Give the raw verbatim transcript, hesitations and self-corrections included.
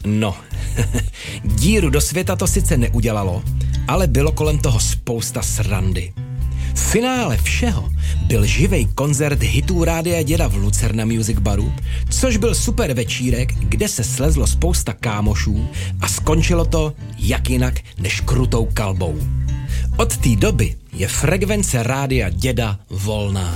No, díru do světa to sice neudělalo, ale bylo kolem toho spousta srandy. V finále všeho byl živej koncert hitů Rádia Děda v Lucerna Music Baru, což byl super večírek, kde se slezlo spousta kámošů a skončilo to jak jinak než krutou kalbou. Od té doby je frekvence Rádia Děda volná.